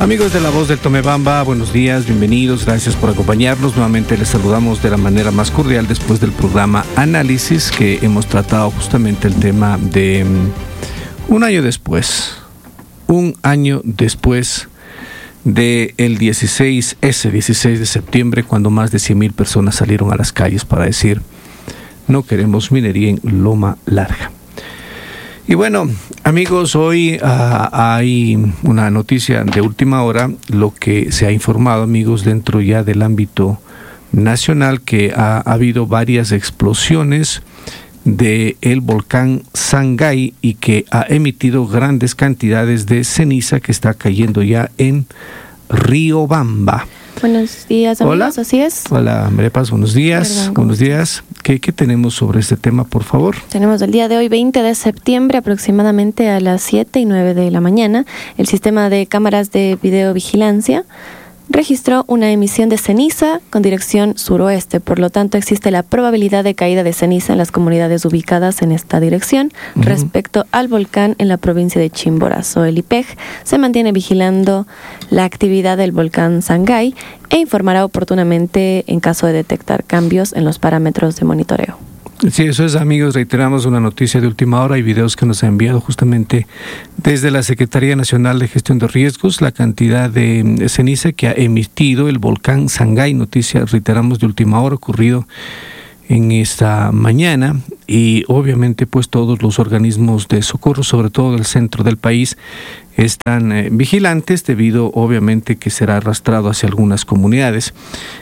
Amigos de La Voz del Tomebamba, buenos días, bienvenidos, gracias por acompañarnos. Nuevamente les saludamos de la manera más cordial después del programa Análisis, que hemos tratado justamente el tema de un año después del 16 de septiembre, cuando más de 100,000 personas salieron a las calles para decir no queremos minería en Loma Larga. Y bueno, amigos, hoy hay una noticia de última hora, lo que se ha informado, amigos, dentro ya del ámbito nacional, que ha habido varias explosiones del volcán Sangay y que ha emitido grandes cantidades de ceniza que está cayendo ya en Riobamba. Buenos días, amigos. Hola. Así es. Hola, María Paz, buenos días. Perdón, buenos días. ¿Qué tenemos sobre este tema, por favor? Tenemos el día de hoy, 20 de septiembre, aproximadamente a las 7:09 de la mañana, el sistema de cámaras de videovigilancia registró una emisión de ceniza con dirección suroeste. Por lo tanto, existe la probabilidad de caída de ceniza en las comunidades ubicadas en esta dirección. Respecto al volcán en la provincia de Chimborazo, el IPEG se mantiene vigilando la actividad del volcán Sangay e informará oportunamente en caso de detectar cambios en los parámetros de monitoreo. Sí, eso es, amigos, reiteramos una noticia de última hora y videos que nos ha enviado justamente desde la Secretaría Nacional de Gestión de Riesgos, la cantidad de ceniza que ha emitido el volcán Sangay, noticia, reiteramos, de última hora, ocurrido en esta mañana, y obviamente pues todos los organismos de socorro, sobre todo del centro del país, están vigilantes debido obviamente que será arrastrado hacia algunas comunidades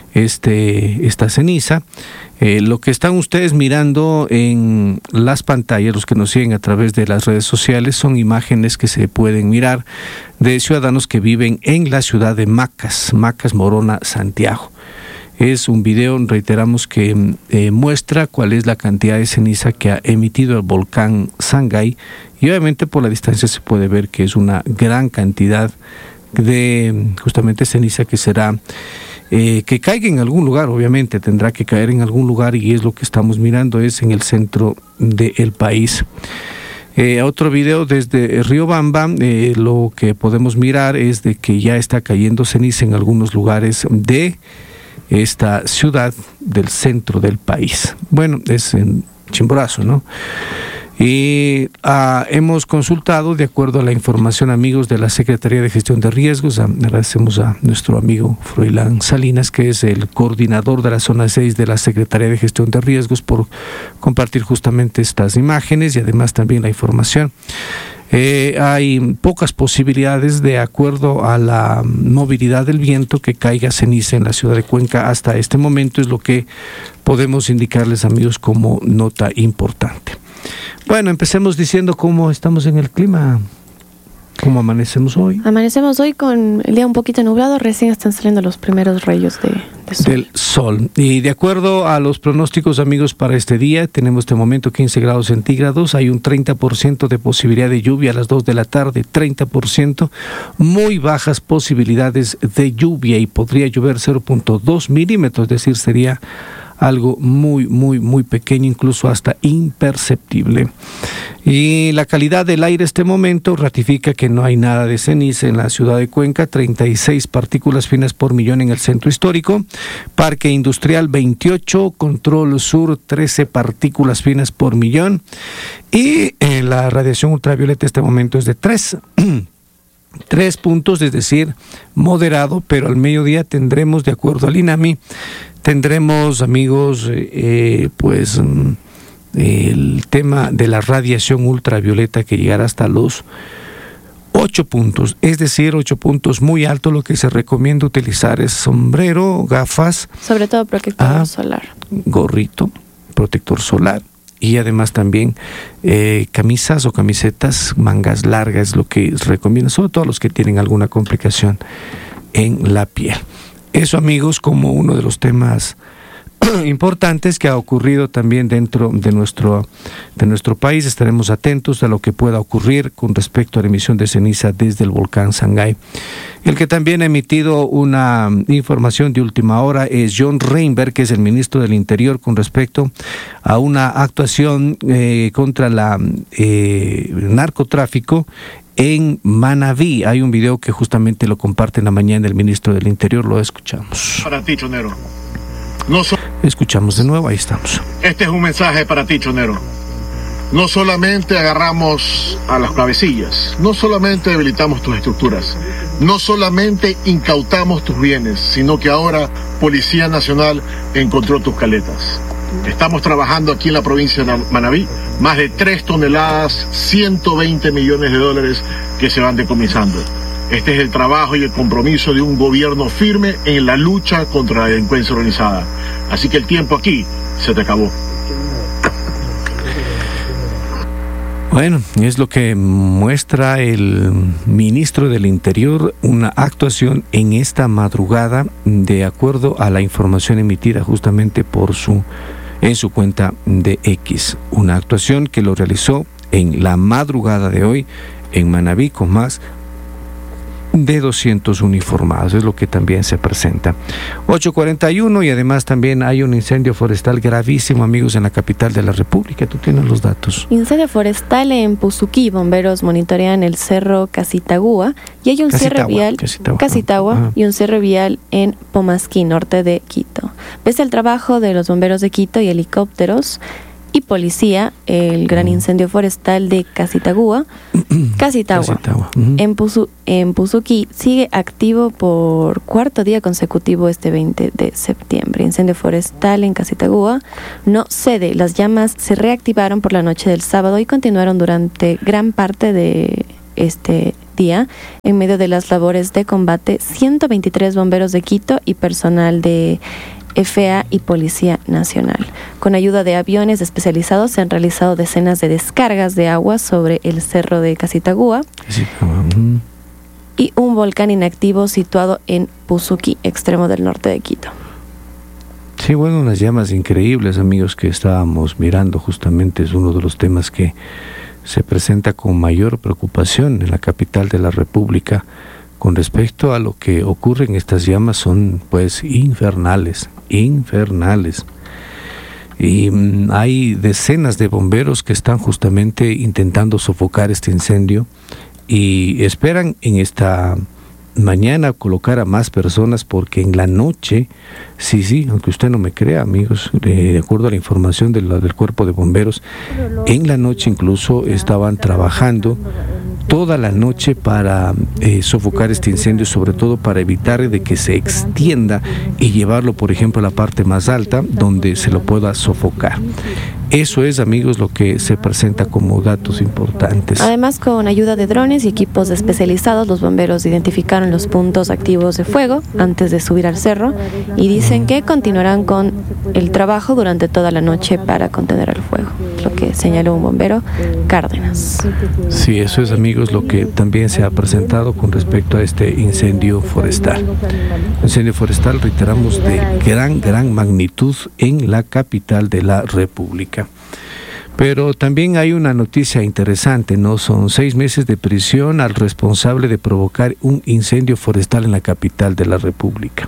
esta ceniza. Lo que están ustedes mirando en las pantallas, los que nos siguen a través de las redes sociales, son imágenes que se pueden mirar de ciudadanos que viven en la ciudad de Macas, Morona, Santiago. Es un video, reiteramos, que muestra cuál es la cantidad de ceniza que ha emitido el volcán Sangay, y obviamente por la distancia se puede ver que es una gran cantidad de justamente ceniza que será que caiga en algún lugar. Obviamente tendrá que caer en algún lugar, y es lo que estamos mirando, es en el centro del país. Otro video desde Riobamba, lo que podemos mirar es de que ya está cayendo ceniza en algunos lugares de esta ciudad del centro del país. Bueno, es en Chimborazo, ¿no? Y hemos consultado, de acuerdo a la información, amigos, de la Secretaría de Gestión de Riesgos. Agradecemos a nuestro amigo Froilán Salinas, que es el coordinador de la zona 6 de la Secretaría de Gestión de Riesgos, por compartir justamente estas imágenes y además también la información. Hay pocas posibilidades, de acuerdo a la movilidad del viento, que caiga ceniza en la ciudad de Cuenca hasta este momento, es lo que podemos indicarles, amigos, como nota importante. Bueno, empecemos diciendo cómo estamos en el clima. ¿Cómo amanecemos hoy? Amanecemos hoy con el día un poquito nublado, recién están saliendo los primeros rayos de sol. Del sol. Y de acuerdo a los pronósticos, amigos, para este día, tenemos de momento 15 grados centígrados, hay un 30% de posibilidad de lluvia a las 2 de la tarde, 30%, muy bajas posibilidades de lluvia, y podría llover 0.2 milímetros, es decir, sería algo muy pequeño, incluso hasta imperceptible. Y la calidad del aire este momento ratifica que no hay nada de ceniza en la ciudad de Cuenca. 36 partículas finas por millón en el centro histórico, Parque Industrial 28, Control Sur 13 partículas finas por millón, y la radiación ultravioleta este momento es de 3 puntos, es decir, moderado, pero al mediodía tendremos, de acuerdo al INAMI, amigos, el tema de la radiación ultravioleta que llegará hasta los 8 puntos, es decir, 8 puntos muy alto. Lo que se recomienda utilizar es sombrero, gafas, sobre todo protector solar, gorrito, protector solar, y además también camisas o camisetas mangas largas, lo que recomienda, sobre todo a los que tienen alguna complicación en la piel. Eso, amigos, como uno de los temas importantes que ha ocurrido también dentro de nuestro país. Estaremos atentos a lo que pueda ocurrir con respecto a la emisión de ceniza desde el volcán Sangay. El que también ha emitido una información de última hora es John Reinberg, que es el ministro del Interior, con respecto a una actuación contra el narcotráfico en Manabí. Hay un video que justamente lo comparte en la mañana el ministro del Interior, lo escuchamos. Para ti, Chonero. Escuchamos de nuevo, ahí estamos. Este es un mensaje para ti, Chonero. No solamente agarramos a las cabecillas, no solamente debilitamos tus estructuras, no solamente incautamos tus bienes, sino que ahora Policía Nacional encontró tus caletas. Estamos trabajando aquí en la provincia de Manabí, más de 3 toneladas, 120 millones de dólares que se van decomisando. Este es el trabajo y el compromiso de un gobierno firme en la lucha contra la delincuencia organizada. Así que el tiempo aquí se te acabó. Bueno, es lo que muestra el ministro del Interior, una actuación en esta madrugada de acuerdo a la información emitida justamente en su cuenta de X. Una actuación que lo realizó en la madrugada de hoy en Manabí con más de 200 uniformados, es lo que también se presenta. 8:41 y además también hay un incendio forestal gravísimo, amigos, en la capital de la República. Tú tienes los datos. Incendio forestal en Puzuquí. Bomberos monitorean el cerro Casitagua y hay un cierre vial Casitagua y un cierre vial en Pomasquí, norte de Quito. Pese al trabajo de los bomberos de Quito y helicópteros y policía, el gran incendio forestal de Casitagua en Puzuquí sigue activo por cuarto día consecutivo este 20 de septiembre. Incendio forestal en Casitagua no cede. Las llamas se reactivaron por la noche del sábado y continuaron durante gran parte de este día. En medio de las labores de combate, 123 bomberos de Quito y personal de FEA y Policía Nacional. Con ayuda de aviones especializados se han realizado decenas de descargas de agua sobre el cerro de Casitagua y un volcán inactivo situado en Puzuquí, extremo del norte de Quito. Sí, bueno, unas llamas increíbles, amigos, que estábamos mirando. Justamente es uno de los temas que se presenta con mayor preocupación en la capital de la República con respecto a lo que ocurre en estas llamas. Son pues infernales. Y hay decenas de bomberos que están justamente intentando sofocar este incendio y esperan en esta mañana colocar a más personas, porque en la noche, sí, aunque usted no me crea, amigos, de acuerdo a la información del cuerpo de bomberos, en la noche incluso estaban trabajando toda la noche para sofocar este incendio, sobre todo para evitar de que se extienda y llevarlo, por ejemplo, a la parte más alta donde se lo pueda sofocar. Eso es, amigos, lo que se presenta como datos importantes. Además, con ayuda de drones y equipos especializados, los bomberos identificaron los puntos activos de fuego antes de subir al cerro y dicen que continuarán con el trabajo durante toda la noche para contener el fuego, lo que señaló un bombero, Cárdenas. Sí, eso es, amigos, lo que también se ha presentado con respecto a este incendio forestal. Incendio forestal, reiteramos, de gran magnitud en la capital de la República. Pero también hay una noticia interesante, ¿no? Son 6 meses de prisión al responsable de provocar un incendio forestal en la capital de la República.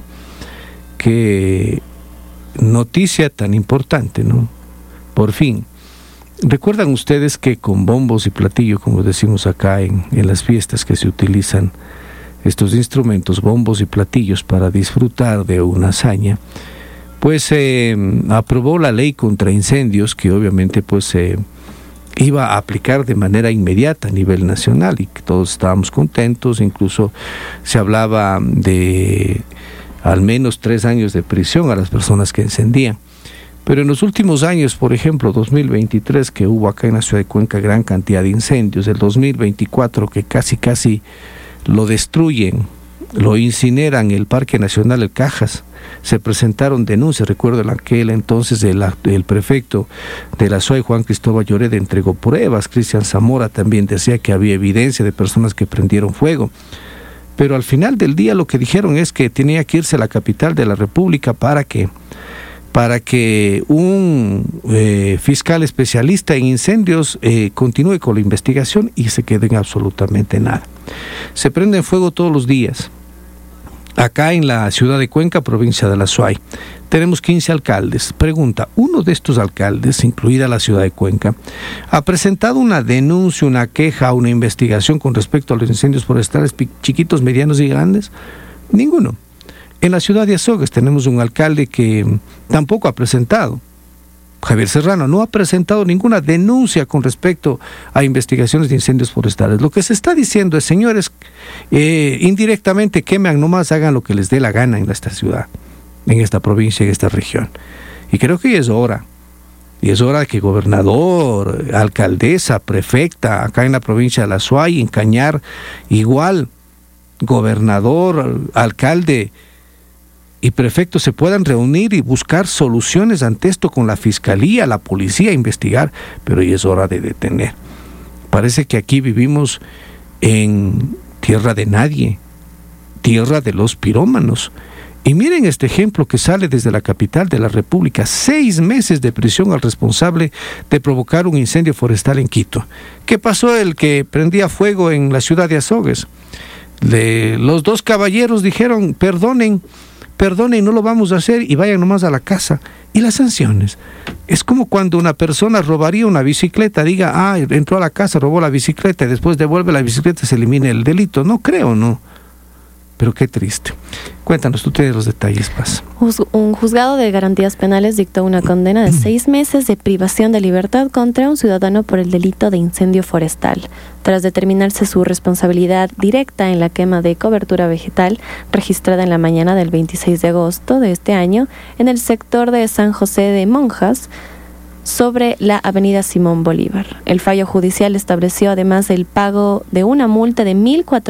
Qué noticia tan importante, ¿no? Por fin. ¿Recuerdan ustedes que con bombos y platillos, como decimos acá en las fiestas, que se utilizan estos instrumentos, bombos y platillos, para disfrutar de una hazaña? Pues se aprobó la ley contra incendios, que obviamente pues se iba a aplicar de manera inmediata a nivel nacional, y que todos estábamos contentos. Incluso se hablaba de al menos 3 años de prisión a las personas que encendían. Pero en los últimos años, por ejemplo, 2023, que hubo acá en la ciudad de Cuenca gran cantidad de incendios, el 2024 que casi lo destruyen, lo incineran el Parque Nacional El Cajas, se presentaron denuncias. Recuerdo en aquel entonces el prefecto de la SUAY, Juan Cristóbal Lloreda, entregó pruebas. Cristian Zamora también decía que había evidencia de personas que prendieron fuego. Pero al final del día lo que dijeron es que tenía que irse a la capital de la República para que un fiscal especialista en incendios continúe con la investigación y se quede en absolutamente nada. Se prenden fuego todos los días. acá en la ciudad de Cuenca, provincia de La Suay. Tenemos 15 alcaldes. Pregunta, ¿uno de estos alcaldes, incluida la ciudad de Cuenca, ha presentado una denuncia, una queja, una investigación con respecto a los incendios forestales chiquitos, medianos y grandes? Ninguno. En la ciudad de Azogues tenemos un alcalde que tampoco ha presentado. Javier Serrano no ha presentado ninguna denuncia con respecto a investigaciones de incendios forestales. Lo que se está diciendo es, señores, indirectamente quemen nomás, hagan lo que les dé la gana en esta ciudad, en esta provincia, en esta región. Y creo que ya es hora. Y es hora de que gobernador, alcaldesa, prefecta, acá en la provincia de La Suay, en Cañar, igual, gobernador, alcalde y prefecto se puedan reunir y buscar soluciones ante esto con la fiscalía, la policía, investigar, pero ya es hora de detener. Parece que aquí vivimos en tierra de nadie, tierra de los pirómanos. Y miren este ejemplo que sale desde la capital de la República: 6 meses de prisión al responsable de provocar un incendio forestal en Quito. ¿Qué pasó el que prendía fuego en la ciudad de Azogues? Los 2 caballeros dijeron, perdonen, no lo vamos a hacer y vayan nomás a la casa. ¿Y las sanciones? Es como cuando una persona robaría una bicicleta, diga, entró a la casa, robó la bicicleta y después devuelve la bicicleta, se elimina el delito. No creo, ¿no? Pero qué triste. Cuéntanos, tú tienes los detalles, Paz. Un juzgado de garantías penales dictó una condena de 6 meses de privación de libertad contra un ciudadano por el delito de incendio forestal, tras determinarse su responsabilidad directa en la quema de cobertura vegetal registrada en la mañana del 26 de agosto de este año en el sector de San José de Monjas, sobre la avenida Simón Bolívar. El fallo judicial estableció además el pago de una multa de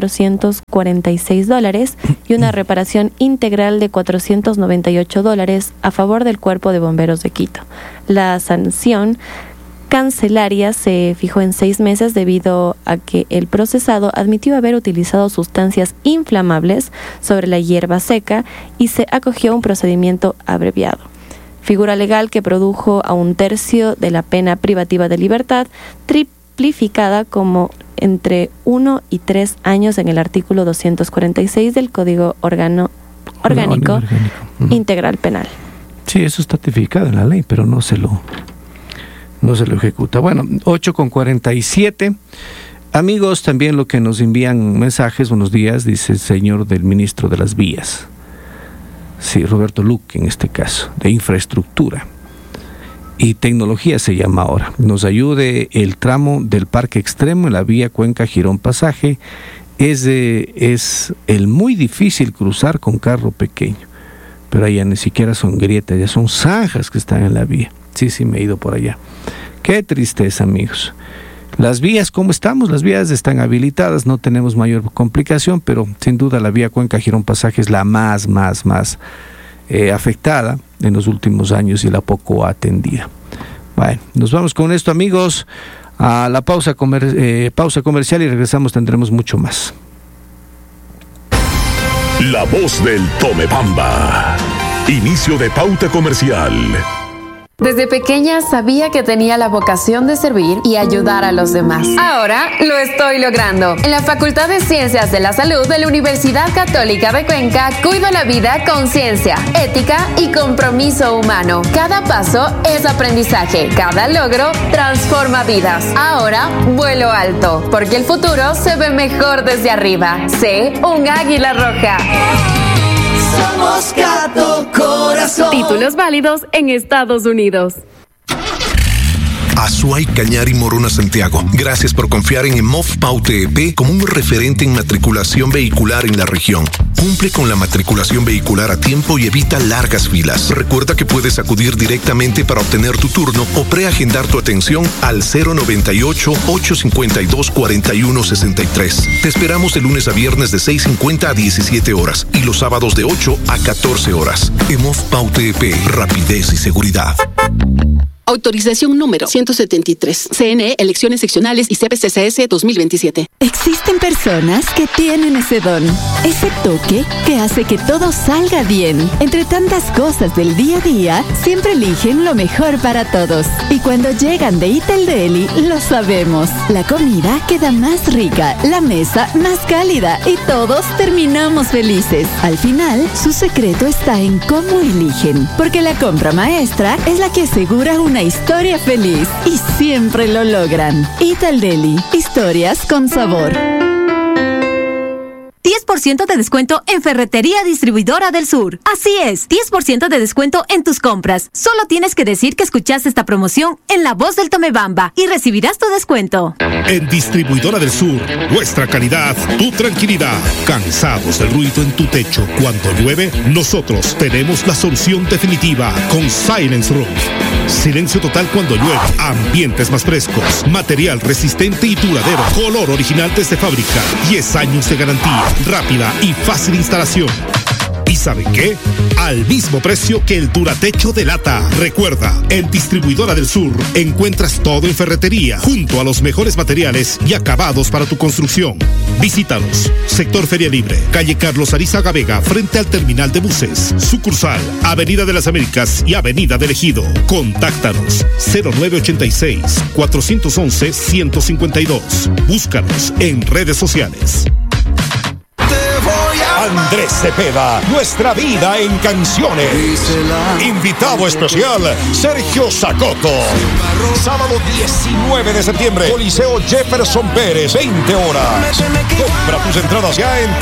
$1,446 y una reparación integral de $498 a favor del Cuerpo de Bomberos de Quito. La sanción cancelaria se fijó en 6 meses debido a que el procesado admitió haber utilizado sustancias inflamables sobre la hierba seca y se acogió a un procedimiento abreviado. Figura legal que produjo a 1/3 de la pena privativa de libertad, triplificada como entre 1 y 3 años en el artículo 246 del Código Orgánico Integral Penal. Sí, eso está tipificado en la ley, pero no se lo ejecuta. Bueno, 8:47. Amigos, también lo que nos envían mensajes, buenos días, dice el señor del ministro de las Vías. Sí, Roberto Luque en este caso, de infraestructura y tecnología se llama ahora. Nos ayude el tramo del Parque Extremo en la vía Cuenca-Girón Pasaje. Es el muy difícil cruzar con carro pequeño, pero allá ni siquiera son grietas, ya son zanjas que están en la vía. Sí, me he ido por allá. Qué tristeza, amigos. Las vías, ¿cómo estamos? Las vías están habilitadas, no tenemos mayor complicación, pero sin duda la vía Cuenca-Girón Pasaje es la más afectada en los últimos años y la poco atendida. Bueno, nos vamos con esto, amigos, a la pausa comercial y regresamos, tendremos mucho más. La voz del Tomebamba. Inicio de pauta comercial. Desde pequeña sabía que tenía la vocación de servir y ayudar a los demás. Ahora lo estoy logrando. En la Facultad de Ciencias de la Salud de la Universidad Católica de Cuenca, cuido la vida con ciencia, ética y compromiso humano. Cada paso es aprendizaje. Cada logro transforma vidas. Ahora vuelo alto, porque el futuro se ve mejor desde arriba. Sé un águila roja. Somos Gato Corazón. Títulos válidos en Estados Unidos. Azuay, Cañar y Morona Santiago. Gracias por confiar en EMOF Paute EP como un referente en matriculación vehicular en la región. Cumple con la matriculación vehicular a tiempo y evita largas filas. Recuerda que puedes acudir directamente para obtener tu turno o preagendar tu atención al 098-852-4163. Te esperamos de lunes a viernes de 6:50 a 17 horas y los sábados de 8 a 14 horas. EMOF Paute EP, rapidez y seguridad. Autorización número 173. CNE, elecciones seccionales y CPCCS 2027. Existen personas que tienen ese don. ese toque que hace que todo salga bien. Entre tantas cosas del día a día, siempre eligen lo mejor para todos. Y cuando llegan de Ital Deli, lo sabemos. La comida queda más rica, la mesa más cálida y todos terminamos felices. Al final, su secreto está en cómo eligen, porque la compra maestra es la que asegura una historia feliz y siempre lo logran. Ital Deli, historias con sabor. 10% de descuento en Ferretería Distribuidora del Sur. Así es, 10% de descuento en tus compras. Solo tienes que decir que escuchaste esta promoción en La Voz del Tomebamba y recibirás tu descuento. En Distribuidora del Sur, nuestra calidad, tu tranquilidad. ¿Cansados del ruido en tu techo cuando llueve? Nosotros tenemos la solución definitiva con Silence Roof. Silencio total cuando llueve, ambientes más frescos, material resistente y duradero, color original desde fábrica, 10 años de garantía, rápida y fácil instalación. ¿Y saben qué? Al mismo precio que el Duratecho de lata. Recuerda, en Distribuidora del Sur encuentras todo en ferretería, junto a los mejores materiales y acabados para tu construcción. Visítanos. Sector Feria Libre, calle Carlos Arizaga Vega, frente al terminal de buses. Sucursal, Avenida de las Américas y Avenida del Ejido. Contáctanos 0986-411-152. Búscanos en redes sociales. Andrés Cepeda, nuestra vida en canciones. Invitado especial, Sergio Zacoto. Sábado 19 de septiembre, Coliseo Jefferson Pérez, 20 horas. Compra tus entradas ya en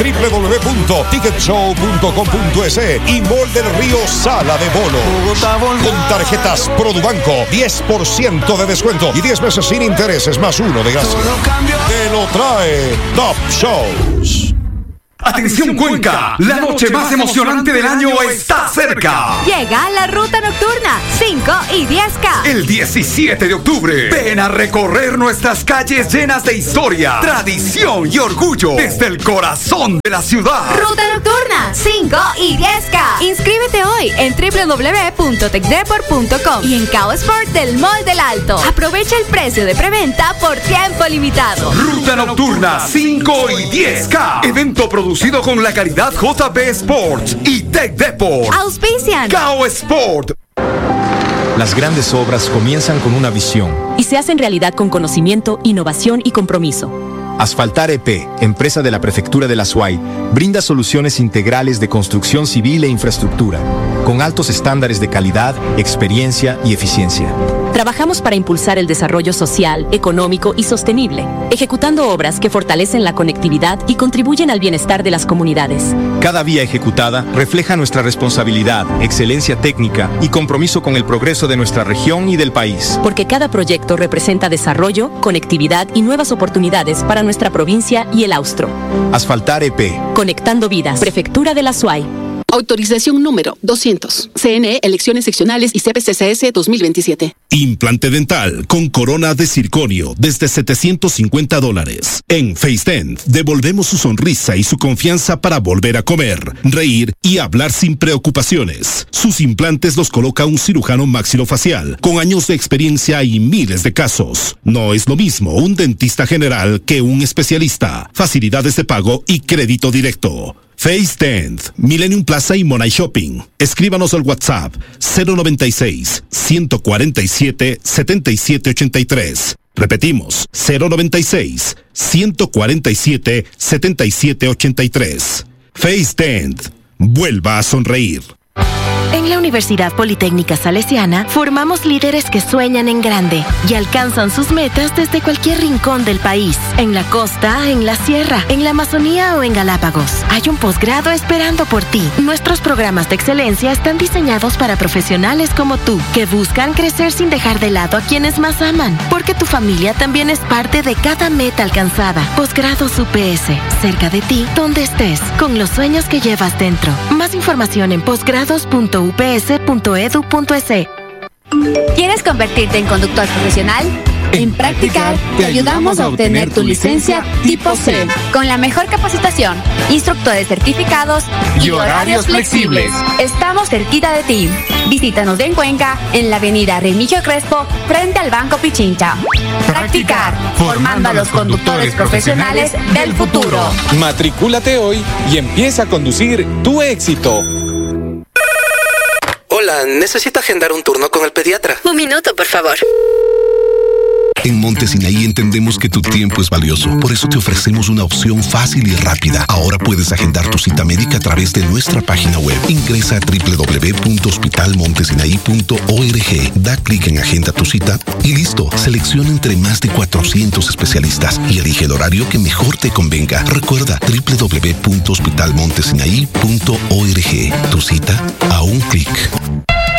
www.ticketshow.com.es y Mall del Río Sala de Bolo. Con tarjetas Produbanco, 10% de descuento y 10 meses sin intereses más 1 de gracia. Te lo trae Top Shows. ¡Atención Cuenca! La noche más emocionante del año está cerca. Llega la Ruta Nocturna, 5 y 10K. El 17 de octubre, ven a recorrer nuestras calles llenas de historia, tradición y orgullo desde el corazón de la ciudad. Ruta Nocturna, 5 y 10K. Inscríbete hoy en www.tecdepor.com y en Cao Sport del Mall del Alto. Aprovecha el precio de preventa por tiempo limitado. Ruta Nocturna, 5 y 10K. Evento producido con la calidad JB Sports y Tech Depot. Auspician Cao Sport. Las grandes obras comienzan con una visión y se hacen realidad con conocimiento, innovación y compromiso. Asfaltar EP, empresa de la Prefectura de la SUAY, brinda soluciones integrales de construcción civil e infraestructura, con altos estándares de calidad, experiencia y eficiencia. Trabajamos para impulsar el desarrollo social, económico y sostenible, ejecutando obras que fortalecen la conectividad y contribuyen al bienestar de las comunidades. Cada vía ejecutada refleja nuestra responsabilidad, excelencia técnica y compromiso con el progreso de nuestra región y del país. Porque cada proyecto representa desarrollo, conectividad y nuevas oportunidades para nuestra provincia y el Austro. Asfaltar EP. Conectando vidas. Prefectura de la SUAY. Autorización número 200. CNE, elecciones seccionales y CPCCS 2027. Implante dental con corona de circonio desde $750. En FaceDent devolvemos su sonrisa y su confianza para volver a comer, reír y hablar sin preocupaciones. Sus implantes los coloca un cirujano maxilofacial con años de experiencia y miles de casos. No es lo mismo un dentista general que un especialista. Facilidades de pago y crédito directo. FaceDent, Millennium Plaza y Monay Shopping. Escríbanos al WhatsApp 096-147-7783. Repetimos, 096-147-7783. FaceDent, vuelva a sonreír. En la Universidad Politécnica Salesiana formamos líderes que sueñan en grande y alcanzan sus metas desde cualquier rincón del país. En la costa, en la sierra, en la Amazonía o en Galápagos. Hay un posgrado esperando por ti. Nuestros programas de excelencia están diseñados para profesionales como tú, que buscan crecer sin dejar de lado a quienes más aman. Porque tu familia también es parte de cada meta alcanzada. Posgrados UPS, cerca de ti, donde estés, con los sueños que llevas dentro. Más información en posgrados.ups.edu.es. ¿Quieres convertirte en conductor profesional? En Practicar te ayudamos a obtener tu licencia tipo C, con la mejor capacitación, instructores certificados y horarios flexibles. Estamos cerquita de ti. Visítanos en Cuenca, en la avenida Remigio Crespo, frente al Banco Pichincha. Practicar, formando a los conductores profesionales del futuro. Matricúlate hoy y empieza a conducir tu éxito. Hola, necesito agendar un turno con el pediatra. Un minuto, por favor. En Monte Sinaí entendemos que tu tiempo es valioso. Por eso te ofrecemos una opción fácil y rápida. Ahora puedes agendar tu cita médica a través de nuestra página web. Ingresa a www.hospitalmontesinaí.org. Da clic en Agenda tu cita y listo. Selecciona entre más de 400 especialistas y elige el horario que mejor te convenga. Recuerda www.hospitalmontesinaí.org. Tu cita a un clic.